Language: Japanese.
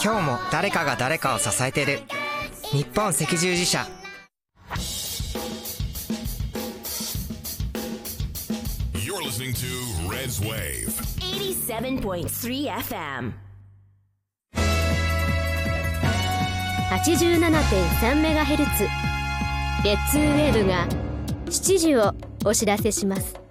今日も誰かが誰かを支えてる。日本赤十字社。 You're listening to Red's Wave 87.3 FM 87.3MHz レッツウェーブが7時をお知らせします。